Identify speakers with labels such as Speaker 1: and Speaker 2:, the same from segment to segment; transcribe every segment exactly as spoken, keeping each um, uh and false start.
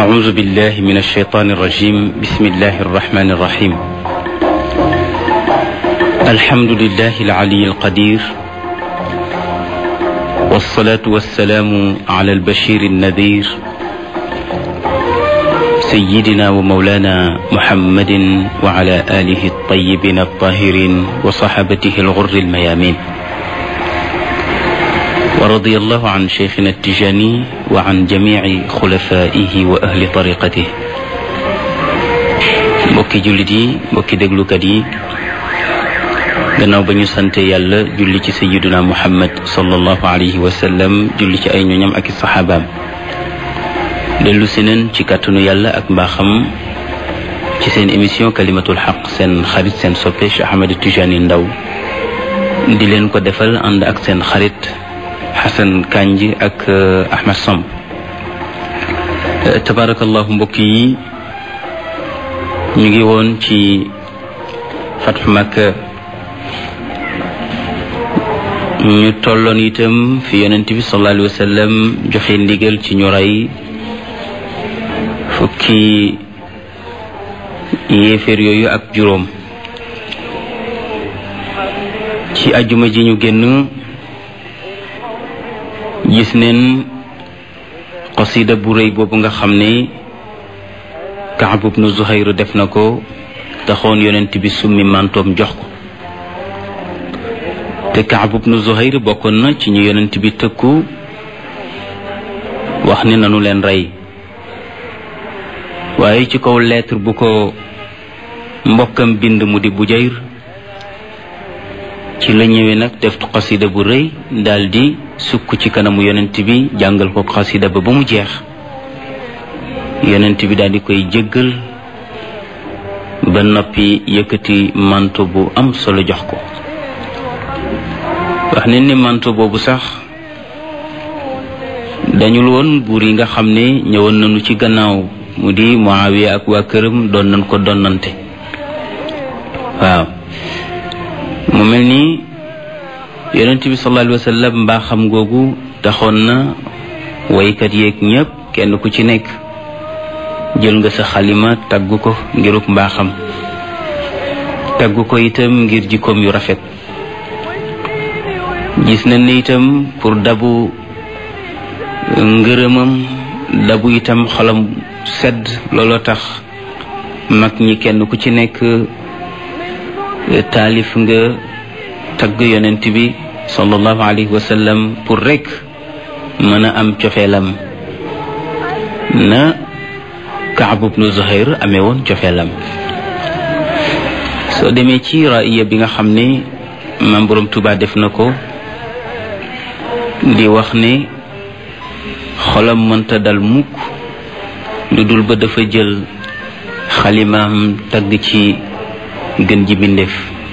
Speaker 1: أعوذ بالله من الشيطان الرجيم بسم الله الرحمن الرحيم الحمد لله العلي القدير والصلاة والسلام على البشير النذير سيدنا ومولانا محمد وعلى آله الطيبين الطاهرين وصحابته الغر الميامين ورضي الله عن شيخنا التجاني وعن جميع خلفائه وأهل طريقته mbokki jullit yi mbokki déglukat yi gannaaw ba ñu sante yàlla julli ci sayyiduna muhammad sallallahu alayhi wa sallam julli ci ay ñoñam ak i saxaabaam dellu si neen ci kàttanu yàlla ak mbaaxam ci seen émission kalimatul xaq seen xarit seen soppe Cheikh Ahmed Tijani Ndaw di leen ko defal ànd ak seen xarit Xasan Kanji ak Ahmed Samb tabarakallahu mbokk yi ñu ngi woon ci Fathu Makka ñu tolloon itam fi yonent bi sallallahu alayhi wa sallam joxe ndigal ci ñu rey fukki yéeféer yooyu ak juróom ci ajuma ji ñu génn gis neen qasida bu rëy boobu nga xam ne Kaab ibnu Zuhayr def na ko taxoon yonent bi summi mantoom jox ko te Kaab ibnu Zuhayr bokkoon na ci ñu yonent bi tëkku wax ne nanu leen rey waaye ci kaw lettre bu ko mbokkam bind mu di Bujayr ci la ñëwee nag def xasida bu rëy daldi sukk ci kanamu yonent bi jàngal ko xasida ba ba mu jeex yonent bi daldi koy jéggal ba noppi yëkkati manto bu am solo jox ko wax ne ni manto boobu sax dañul woon buur yi nga xam ne ñëwoon nañu ci gannaaw mu di Muawiya ak waa këram doon nañ ko donnante waaw mu mel ni yonent bi sallallahu alayhi wa sallam mbaaxam googu taxoon na waykat yeeg ñépp kenn ku ci nekk jël nga sa xalima tagg ko ngiruk mbaaxam tagg ko itam ngir jikkoom yu rafet gis nañ ne itam pour dabu ngërëmam dabu itam xolam sedd looloo tax mag ñi kenn ku ci nekk taalif nga tagg yonent bi sallallahu alayhi wa sallam pour rek mën a am cofeelam na Kaab ibnu Zuhayr amee woon cofeelam soo demee ci raaya bi nga xam ne maam Boroom Tuubaa def na ko di wax ne xolam mënta dal mukk lu dul ba dafa jël xalimaam tagg ci gën ji bindeef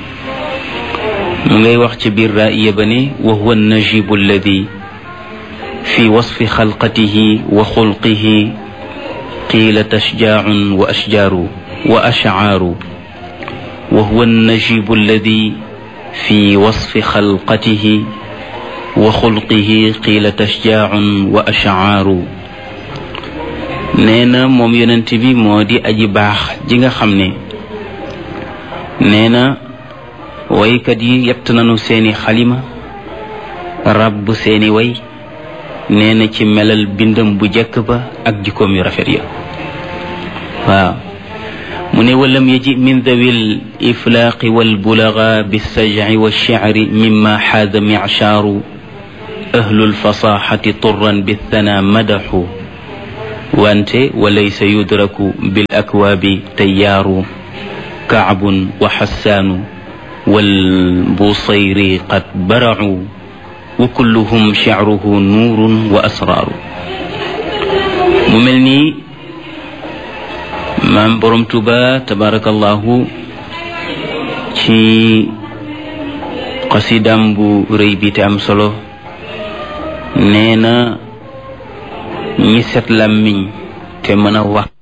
Speaker 1: mu ngay wax ci biir raaya ba ne wa huwa najibu alladi fi wasfi xalqatihi wa xulqihi qiila tashjaacun wa ashjaaru wa ashcaaru wa huwa najibu alladi fi wasfi xalqatihi wa xulqihi qiila tashjaacun wa ashcaaru nee na moom yonent bi moo di aji baax ji nga xam ne nee na waykat yi yett nañu seeni xalima ràbb seeni way nee na ci melal bindam bu jekk ba ak jikkoom yu rafet ya waaw mu ne walam yaji min dawil iflaaqi walbulaga bilsajci walshicri mimma xaada michaaru ahlu lfasaxati turran bithana madaxu wante walaysa yudraku bil akwaabi tayyaaru kaabun wa xassaanu walbusayri qad baracu wa kulluhum shicruhu nuurun wa asraaru mu mel nii maam Boroom Tuuba tabarakallahu ci xasidaam bu rëy bi te am solo nee na ñi set làmmiñ te mën a wax